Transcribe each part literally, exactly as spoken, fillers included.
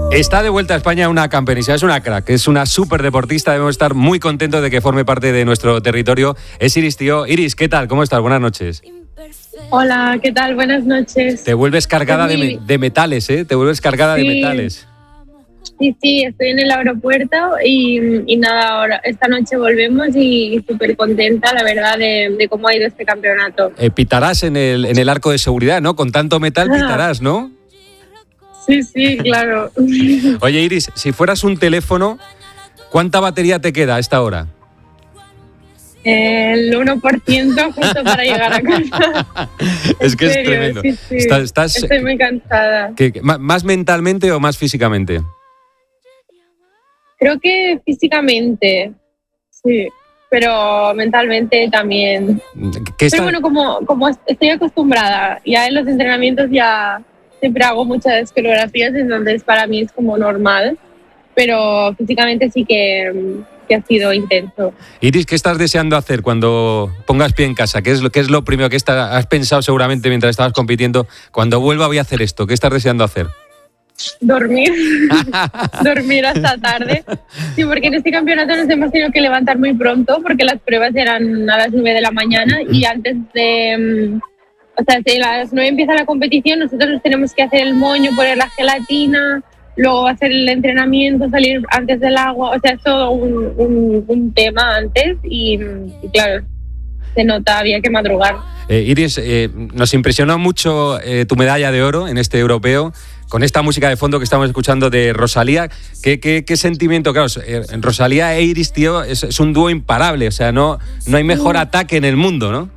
Está de vuelta a España una campeonísima, es una crack, es una súper deportista, debemos estar muy contentos de que forme parte de nuestro territorio. Es Iris Tío. Iris, ¿qué tal? ¿Cómo estás? Buenas noches. Hola, ¿qué tal? Buenas noches. Te vuelves cargada sí. de, me- de metales, ¿eh? Te vuelves cargada sí. de metales. Sí, sí, estoy en el aeropuerto y, y nada, ahora esta noche volvemos y súper contenta, la verdad, de, de cómo ha ido este campeonato. Eh, pitarás en el, en el arco de seguridad, ¿no? Con tanto metal pitarás, ¿no? Sí, sí, claro. Oye, Iris, si fueras un teléfono, ¿cuánta batería te queda a esta hora? El uno por ciento justo para llegar a casa. Es que serio, es tremendo. Sí, sí. Estás, estás, Estoy muy cansada. que, que, ¿Más mentalmente o más físicamente? Creo que físicamente, sí, pero mentalmente también. ¿Qué está... Pero bueno, como, como estoy acostumbrada, ya en los entrenamientos ya siempre hago muchas coreografías, entonces para mí es como normal, pero físicamente sí que, que ha sido intenso. Iris, ¿qué estás deseando hacer cuando pongas pie en casa? ¿Qué es lo, qué es lo primero que está, has pensado seguramente mientras estabas compitiendo? Cuando vuelva voy a hacer esto. ¿Qué estás deseando hacer? Dormir, dormir hasta tarde. Sí, porque en este campeonato nos hemos tenido que levantar muy pronto porque las pruebas eran a las nueve de la mañana y antes de, o sea, si a las nueve empieza la competición, nosotros nos tenemos que hacer el moño, poner la gelatina, luego hacer el entrenamiento, salir antes del agua, o sea, es todo un, un, un tema antes y, y claro, se nota, había que madrugar. Eh, Iris, eh, nos impresionó mucho eh, tu medalla de oro en este europeo, con esta música de fondo que estamos escuchando de Rosalía. ¿Qué, qué, qué sentimiento? Claro, eh, Rosalía e Iris, tío, es, es un dúo imparable, o sea, no, no hay mejor ataque en el mundo, ¿no?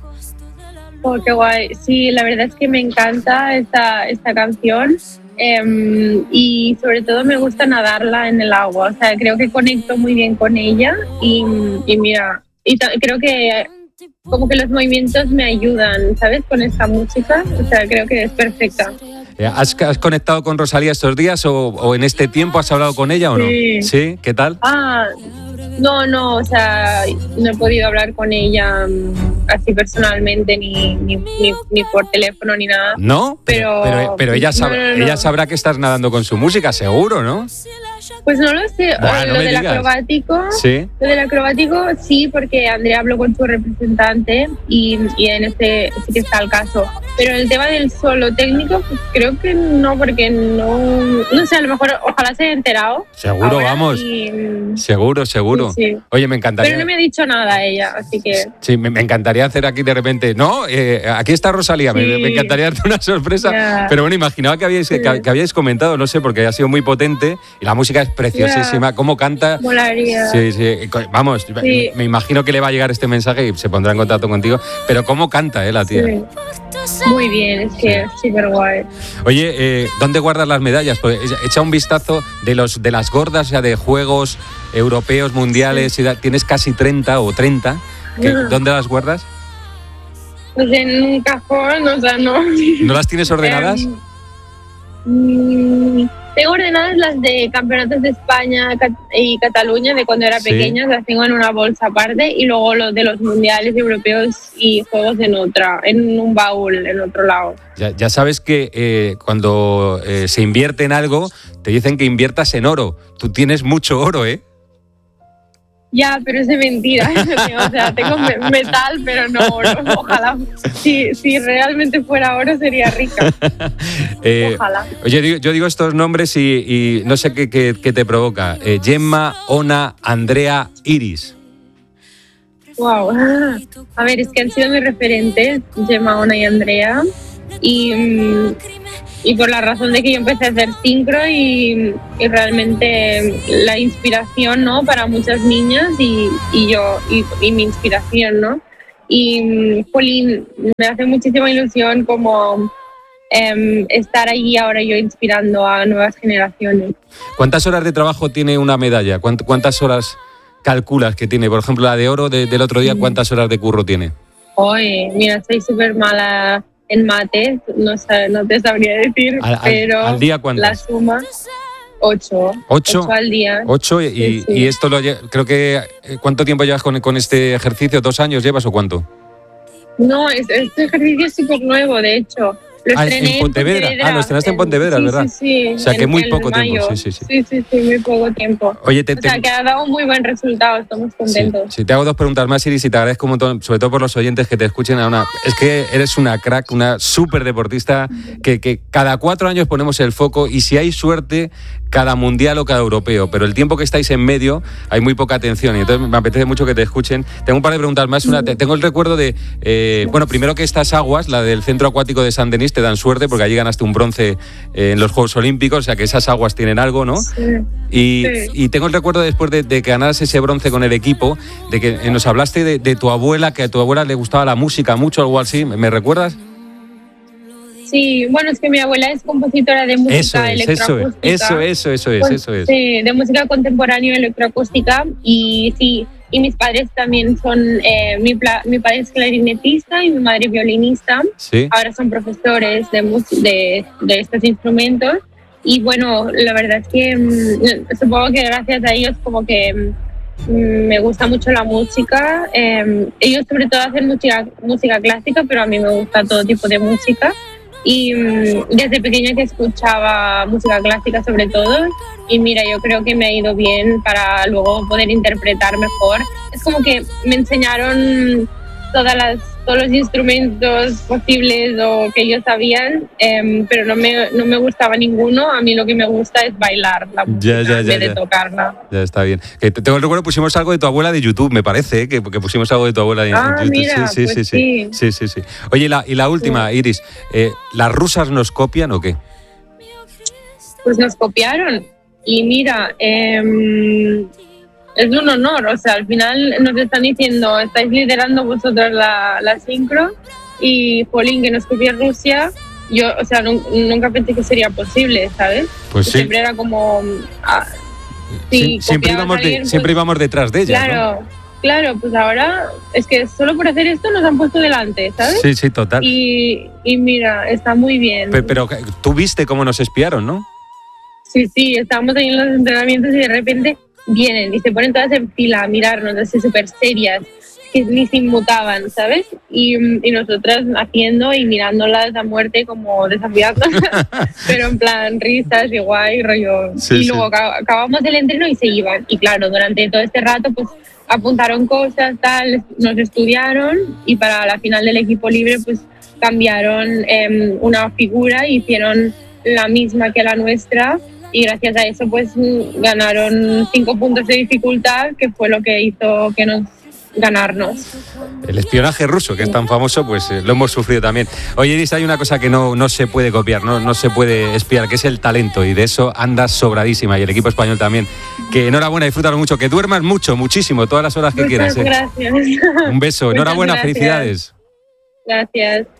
Oh, qué guay. Sí, la verdad es que me encanta esta, esta canción eh, y sobre todo me gusta nadarla en el agua, o sea, creo que conecto muy bien con ella y, y mira, y t- creo que como que los movimientos me ayudan, ¿sabes? Con esta música, o sea, creo que es perfecta. ¿Has, has conectado con Rosalía estos días o, o en este tiempo has hablado con ella o no? Sí. ¿Sí? ¿Qué tal? Ah, no, no, o sea, no he podido hablar con ella um, así personalmente, ni, ni, ni, ni por teléfono, ni nada. ¿No? Pero, pero, pero ella, sab- no, no, no. ella sabrá que estás nadando con su música, seguro, ¿no? Pues no lo sé, Buah, no lo me del digas. acrobático, Sí. lo del acrobático sí, porque Andrea habló con su representante y, y en este sí que está el caso. Pero el tema del solo técnico, pues creo que no, porque no, no sé, a lo mejor ojalá se haya enterado. Seguro, ahora vamos. y- Seguro, seguro. Sí, sí. Oye, me encantaría. Pero no me ha dicho nada ella, así que... Sí, me, me encantaría hacer aquí de repente. No, eh, aquí está Rosalía. Sí. Me, me encantaría darte una sorpresa. Ya. Pero bueno, imaginaba que habíais, Sí. que, que habíais comentado, no sé, porque ha sido muy potente y la música es preciosísima. ¿Cómo canta? Molaría. Sí, sí. Co- Vamos, Sí. me, me imagino que le va a llegar este mensaje y se pondrá en contacto contigo. Pero ¿cómo canta, eh, la tía? Sí. Muy bien, es que es súper guay. Oye, eh, ¿dónde guardas las medallas? Pues echa un vistazo de los de las gordas, o sea, de juegos europeos, mundiales, y da- tienes casi treinta o treinta. ¿Qué- Ajá. ¿Dónde las guardas? Pues en un cajón, o sea, no. ¿No las tienes ordenadas? Em, mm, tengo ordenadas las de campeonatos de España Cat- y Cataluña de cuando era Sí. pequeña, las tengo en una bolsa aparte y luego los de los mundiales europeos y juegos en otra, en un baúl, en otro lado. Ya, ya sabes que eh, cuando eh, se invierte en algo, te dicen que inviertas en oro. Tú tienes mucho oro, ¿eh? Ya, pero es de mentira. O sea, tengo me- metal, pero no oro. Ojalá. Si, si realmente fuera oro, sería rica. Eh, Ojalá. Oye, digo- yo digo estos nombres y, y no sé qué, qué- qué te provoca. Eh, Gemma, Ona, Andrea, Iris. Wow. A ver, es que han sido mis referentes, Gemma, Ona y Andrea. Y, mm, y por la razón de que yo empecé a hacer sincro y, y realmente la inspiración, ¿no? Para muchas niñas y, y yo, y, y mi inspiración, ¿no? Y, mm, Jolín, me hace muchísima ilusión como em, estar allí ahora yo inspirando a nuevas generaciones. ¿Cuántas horas de trabajo tiene una medalla? ¿Cuánt- ¿Cuántas horas calculas que tiene? Por ejemplo, la de oro de- del otro día, ¿cuántas horas de curro tiene? Oye, mira, soy súper mala en mates, no, sé, no te sabría decir, ¿Al- al- pero al día la cuántas? suma, ocho. ¿Ocho? Ocho al día. Ocho y, Sí, sí. y esto lo lle- creo que eh, ¿cuánto tiempo llevas con, con este ejercicio? ¿Dos años llevas o cuánto? No, es- este ejercicio es súper nuevo, de hecho. Lo Ah, estrené en Pontevedra. Pontevedra. Ah, lo estrenaste en Pontevedra, sí, ¿verdad? Sí, sí. O sea, que en- muy en poco mayo. tiempo. Sí, sí, sí. Sí, sí, sí, muy poco tiempo. Oye, te, O sea, te- que ha dado un muy buen resultado, estamos Sí, contentos. sí, te hago dos preguntas más, Iris, y te agradezco un montón, sobre todo por los oyentes que te escuchen. A una, es que eres una crack, una súper deportista, que, que cada cuatro años ponemos el foco y si hay suerte, cada mundial o cada europeo. Pero el tiempo que estáis en medio, hay muy poca atención y entonces me apetece mucho que te escuchen. Tengo un par de preguntas más. Una, te- tengo el recuerdo de, eh, bueno, primero que estas aguas, la del Centro Acuático de San Denis, te dan suerte porque allí ganaste un bronce eh, en los Juegos Olímpicos, o sea que esas aguas tienen algo, ¿no? Sí. Y, Sí. y tengo el recuerdo después de, de que ganaras ese bronce con el equipo, de que eh, nos hablaste de, de tu abuela, que a tu abuela le gustaba la música mucho, algo así. ¿Me, me recuerdas? Sí, bueno, es que mi abuela es compositora de música Eso es, eso es, electroacústica. eso, eso, eso es, Pues, eso es. Sí, de música contemporánea y electroacústica. Y sí, y mis padres también son, eh, mi, pla- mi padre es clarinetista y mi madre violinista. Sí. Ahora son profesores de, mus- de, de estos instrumentos. Y bueno, la verdad es que mm, supongo que gracias a ellos como que mm, me gusta mucho la música. Eh, ellos sobre todo hacen música, música clásica, pero a mí me gusta todo tipo de música. Y mm, desde pequeña que escuchaba música clásica sobre todo, y mira, yo creo que me ha ido bien para luego poder interpretar mejor. Es como que me enseñaron todas las, todos los instrumentos posibles o que ellos sabían, eh, pero no me, no me gustaba ninguno. A mí lo que me gusta es bailar la música Ya, ya, en ya, vez de ya. tocarla. Ya está bien. Que te- tengo el recuerdo, pusimos algo de tu abuela de YouTube, me parece, ¿eh? que, que pusimos algo de tu abuela de, Ah, en YouTube. mira, sí, sí, pues sí, sí, sí, sí, sí. Oye, y la, y la última, Iris, eh, ¿las rusas nos copian o qué? Pues nos copiaron. Y mira, eh, es un honor, o sea, al final nos están diciendo, estáis liderando vosotros la, la sincro y, jolín, que nos copie Rusia. Yo, o sea, nun- nunca pensé que sería posible, ¿sabes? Pues sí. Siempre era como... ah, si Sie- siempre, copiabas íbamos a de- alguien, pues, siempre íbamos detrás de ella, Claro, claro, pues ahora es que solo por hacer esto nos han puesto delante, ¿no? ¿sabes? Sí, sí, total. Y, y mira, está muy bien. Pe- Pero, tú viste cómo nos espiaron, ¿no? Sí, sí, estábamos ahí en los entrenamientos y de repente vienen y se ponen todas en fila a mirarnos, así súper serias, que ni se inmutaban, ¿sabes? Y, y nosotras haciendo y mirándolas a muerte como desafiándolas, pero en plan risas y guay, rollo. Sí, y sí. luego acab- acabamos el entreno y se iban. Y claro, durante todo este rato pues apuntaron cosas, tal, nos estudiaron y para la final del equipo libre pues cambiaron eh, una figura y hicieron la misma que la nuestra. Y gracias a eso pues mm, ganaron cinco puntos de dificultad, que fue lo que hizo que nos ganarnos. El espionaje ruso, que es tan famoso, pues eh, lo hemos sufrido también. Oye, Iris, hay una cosa que no, no se puede copiar, no, no se puede espiar, que es el talento, y de eso andas sobradísima, y el equipo español también. Que enhorabuena, disfrútalo mucho, que duermas mucho, muchísimo, todas las horas que Muchas quieras. ¿eh? gracias. Un beso, Muchas enhorabuena, gracias. felicidades. Gracias.